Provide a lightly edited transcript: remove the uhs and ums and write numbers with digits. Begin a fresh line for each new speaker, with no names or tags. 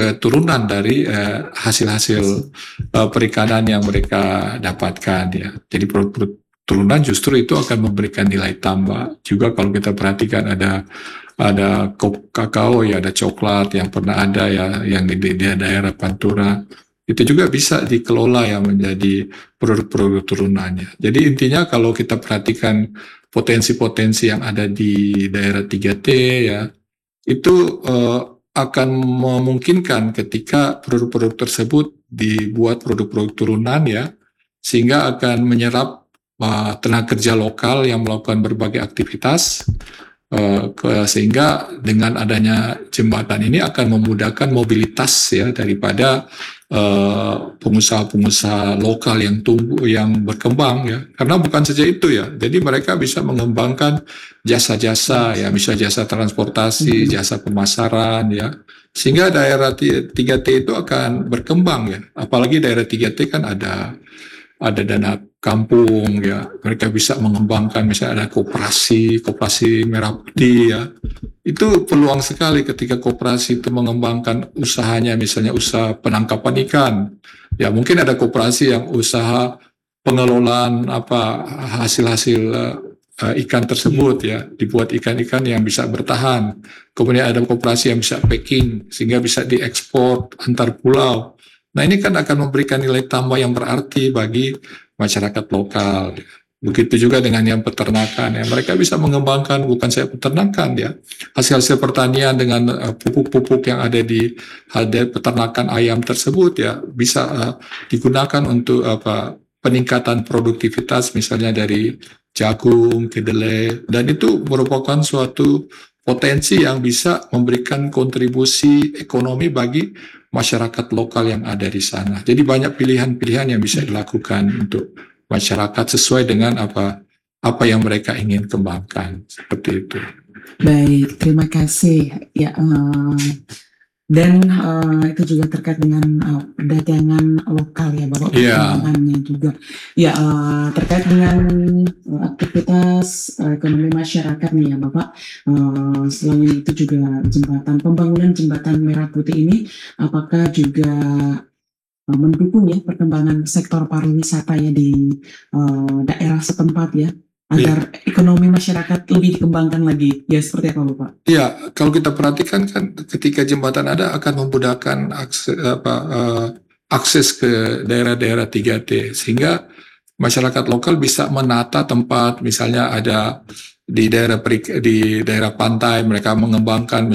turunan dari hasil-hasil perikanan yang mereka dapatkan ya. Jadi produk turunan justru itu akan memberikan nilai tambah. Juga kalau kita perhatikan ada kakao ya, ada coklat yang pernah ada ya, yang di daerah Pantura. Itu juga bisa dikelola ya menjadi produk-produk turunannya. Jadi intinya kalau kita perhatikan potensi-potensi yang ada di daerah 3T ya, itu akan memungkinkan ketika produk-produk tersebut dibuat produk-produk turunan ya, sehingga akan menyerap tenaga kerja lokal yang melakukan berbagai aktivitas, sehingga dengan adanya jembatan ini akan memudahkan mobilitas ya daripada pengusaha-pengusaha lokal yang tumbuh, yang berkembang ya. Karena bukan saja itu ya, jadi mereka bisa mengembangkan jasa-jasa ya, bisa jasa transportasi, jasa pemasaran ya, sehingga daerah 3T itu akan berkembang ya. Apalagi daerah 3T kan ada dana kampung ya, mereka bisa mengembangkan, misalnya ada koperasi merah putih ya. Itu peluang sekali ketika koperasi itu mengembangkan usahanya, misalnya usaha penangkapan ikan ya, mungkin ada koperasi yang usaha pengelolaan hasil-hasil ikan tersebut ya, dibuat ikan-ikan yang bisa bertahan. Kemudian ada koperasi yang bisa packing sehingga bisa diekspor antar pulau. Nah, ini kan akan memberikan nilai tambah yang berarti bagi masyarakat lokal. Begitu juga dengan yang peternakan ya, mereka bisa mengembangkan bukan saja peternakan ya, hasil-hasil pertanian dengan pupuk-pupuk yang ada di peternakan ayam tersebut ya, bisa digunakan untuk peningkatan produktivitas, misalnya dari jagung, kedelai, dan itu merupakan suatu potensi yang bisa memberikan kontribusi ekonomi bagi masyarakat lokal yang ada di sana. Jadi banyak pilihan-pilihan yang bisa dilakukan untuk masyarakat sesuai dengan apa yang mereka ingin kembangkan, seperti itu.
Baik, terima kasih. Ya, dan itu juga terkait dengan perdagangan lokal ya, Bapak, perkembangannya juga. Ya, terkait dengan aktivitas ekonomi masyarakat nih ya, Bapak. Selain itu juga pembangunan jembatan Merah Putih ini, apakah juga mendukung ya perkembangan sektor pariwisata ya di daerah setempat ya, agar akademi masyarakat lebih dikembangkan lagi ya, seperti apa Bapak?
Iya, kalau kita perhatikan kan ketika jembatan ada akan memudahkan akses ke daerah-daerah 3T, sehingga masyarakat lokal bisa menata tempat, misalnya ada di daerah pantai, mereka mengembangkan